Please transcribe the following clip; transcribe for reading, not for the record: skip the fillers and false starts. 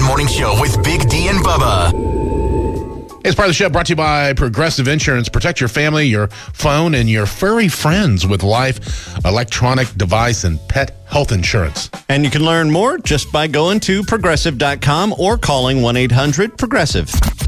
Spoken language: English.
Morning Show with Big D and Bubba. It's part of the show brought to you by Progressive Insurance. Protect your family, your phone, and your furry friends with life, electronic device, and pet health insurance. And you can learn more just by going to progressive.com or calling 1-800-PROGRESSIVE.